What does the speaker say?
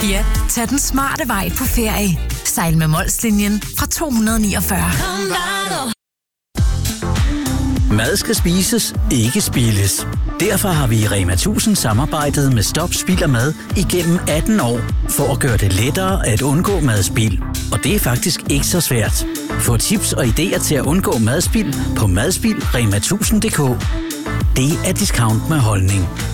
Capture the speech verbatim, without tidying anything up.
Ja, tag den smarte vej på ferie. Sejl med Molslinjen fra to hundrede niogfyrre. Mad skal spises, ikke spildes. Derfor har vi i Rema tusind samarbejdet med Stop Spild af Mad igennem atten år, for at gøre det lettere at undgå madspild. Og det er faktisk ikke så svært. Få tips og idéer til at undgå madspild på madspild punktum rema tusind punktum d k. Det er discount med holdning.